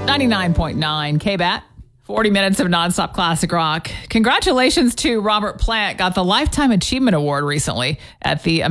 99.9 KBAT. 40 minutes of nonstop classic rock. Congratulations to Robert Plant. Got the Lifetime Achievement Award recently at the